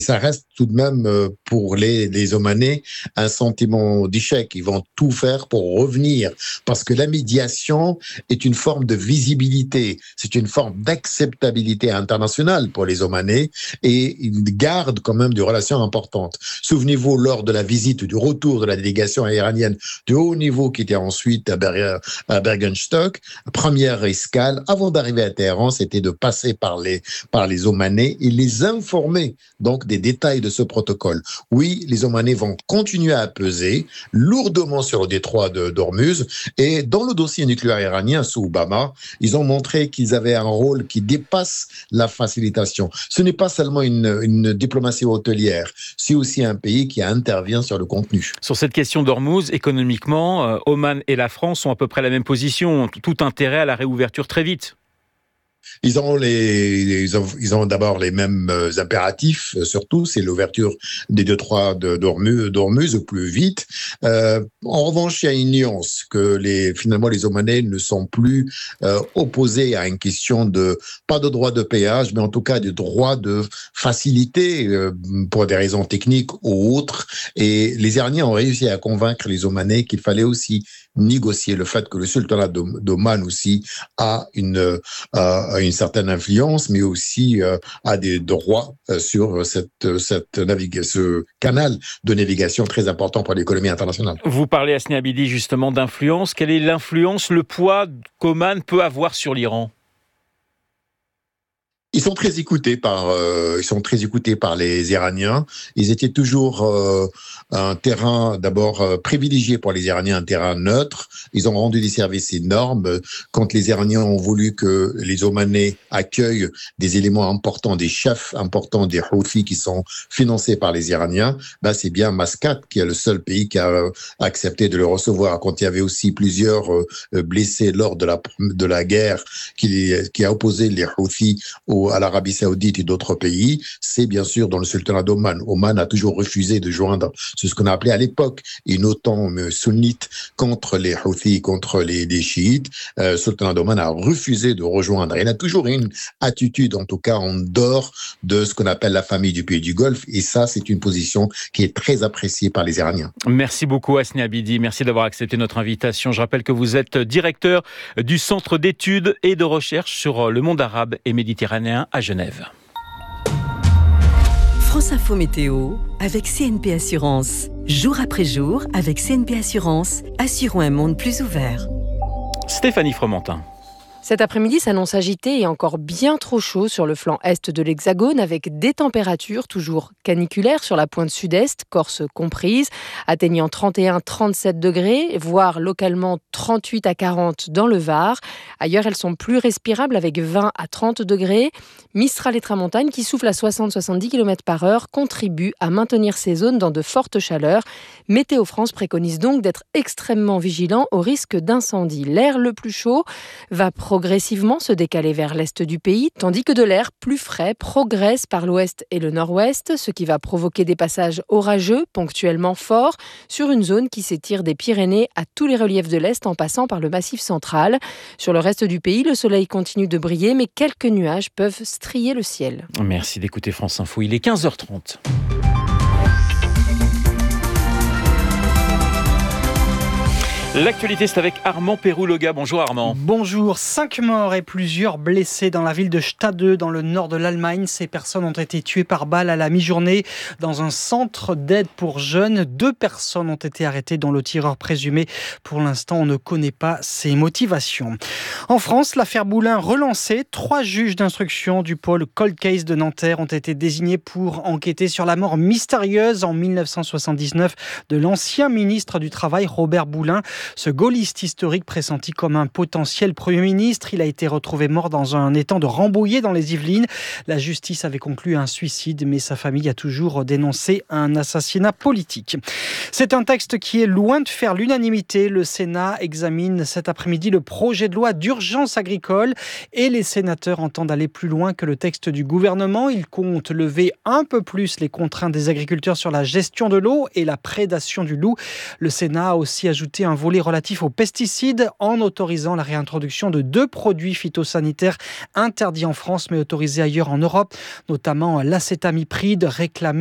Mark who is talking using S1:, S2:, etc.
S1: ça reste tout de même pour les Omanais un sentiment d'échec. Ils vont tout faire pour revenir parce que la médiation est une forme de visibilité, c'est une forme d'acceptabilité internationale pour les Omanais et ils gardent quand même des relations importantes. Souvenez-vous, lors de la visite du retour de la délégation iranienne de haut niveau qui était ensuite à Bergenstock, première escale, avant d'arriver à Téhéran, c'était de passer par les Omanais et les informer donc des détails de ce protocole. Oui, les Omanais vont continuer à peser lourdement sur le détroit d'Ormuz et dans le dossier nucléaire iranien sous Obama, ils ont montré qu'ils avaient un rôle qui dépasse la facilitation. Ce n'est pas seulement une diplomatie hôtelière, c'est aussi un pays qui intervient sur le contenu.
S2: Sur cette question d'Ormuz, économiquement, Oman et la France ont à peu près la même position, ont tout intérêt à la réouverture très vite.
S1: Ils ont d'abord les mêmes impératifs, surtout, c'est l'ouverture des détroits d'Ormuz au plus vite. En revanche, il y a une nuance que finalement les Omanais ne sont plus opposés à une question pas de droit de péage, mais en tout cas de droit de facilité pour des raisons techniques ou autres. Et les Iraniens ont réussi à convaincre les Omanais qu'il fallait aussi négocier le fait que le sultanat d'Oman aussi a une certaine influence, mais aussi a des droits sur ce canal de navigation très important pour l'économie internationale.
S2: Vous parlez, Hasni Abidi, justement d'influence. Quelle est l'influence, le poids qu'Oman peut avoir sur l'Iran ?
S1: Ils sont très écoutés par les Iraniens. Ils étaient toujours un terrain d'abord privilégié pour les Iraniens, un terrain neutre. Ils ont rendu des services énormes. Quand les Iraniens ont voulu que les Omanais accueillent des éléments importants, des chefs importants des Houthis qui sont financés par les Iraniens, c'est bien Mascate qui est le seul pays qui a accepté de le recevoir. Quand il y avait aussi plusieurs blessés lors de la guerre qui a opposé les Houthis à l'Arabie Saoudite et d'autres pays, c'est bien sûr dans le sultanat d'Oman. Oman a toujours refusé de joindre ce qu'on a appelé à l'époque une OTAN sunnite contre les Houthis, contre les chiites. Le sultanat d'Oman a refusé de rejoindre. Il a toujours une attitude, en tout cas en dehors de ce qu'on appelle la famille du pays du Golfe, et ça, c'est une position qui est très appréciée par les Iraniens.
S2: Merci beaucoup, Hasni Abidi. Merci d'avoir accepté notre invitation. Je rappelle que vous êtes directeur du Centre d'études et de recherche sur le monde arabe et méditerranéen à Genève.
S3: France Info Météo avec CNP Assurance. Jour après jour, avec CNP Assurance, assurons un monde plus ouvert.
S2: Stéphanie Fromentin.
S4: Cet après-midi s'annonce agité et encore bien trop chaud sur le flanc est de l'Hexagone avec des températures toujours caniculaires sur la pointe sud-est, Corse comprise, atteignant 31-37 degrés, voire localement 38 à 40 dans le Var. Ailleurs, elles sont plus respirables avec 20 à 30 degrés. Mistral et tramontane qui soufflent à 60-70 km/h contribuent à maintenir ces zones dans de fortes chaleurs. Météo France préconise donc d'être extrêmement vigilant au risque d'incendie. L'air le plus chaud va progressivement se décaler vers l'est du pays, tandis que de l'air plus frais progresse par l'ouest et le nord-ouest, ce qui va provoquer des passages orageux, ponctuellement forts, sur une zone qui s'étire des Pyrénées à tous les reliefs de l'est en passant par le Massif central. Sur le reste du pays, le soleil continue de briller, mais quelques nuages peuvent strier le ciel.
S2: Merci d'écouter France Info, il est 15h30. L'actualité, c'est avec Armand Pérou-Loga. Bonjour Armand.
S5: Bonjour. 5 morts et plusieurs blessés dans la ville de Stade, dans le nord de l'Allemagne. Ces personnes ont été tuées par balle à la mi-journée dans un centre d'aide pour jeunes. 2 personnes ont été arrêtées, dont le tireur présumé. Pour l'instant, on ne connaît pas ses motivations. En France, l'affaire Boulin relancée. 3 juges d'instruction du pôle Cold Case de Nanterre ont été désignés pour enquêter sur la mort mystérieuse en 1979 de l'ancien ministre du Travail, Robert Boulin. Ce gaulliste historique pressenti comme un potentiel Premier ministre, il a été retrouvé mort dans un étang de Rambouillet dans les Yvelines. La justice avait conclu un suicide, mais sa famille a toujours dénoncé un assassinat politique. C'est un texte qui est loin de faire l'unanimité. Le Sénat examine cet après-midi le projet de loi d'urgence agricole et les sénateurs entendent aller plus loin que le texte du gouvernement. Ils comptent lever un peu plus les contraintes des agriculteurs sur la gestion de l'eau et la prédation du loup. Le Sénat a aussi ajouté un volet déroulé relatif aux pesticides en autorisant la réintroduction de 2 produits phytosanitaires interdits en France mais autorisés ailleurs en Europe, notamment l'acétamipride réclamé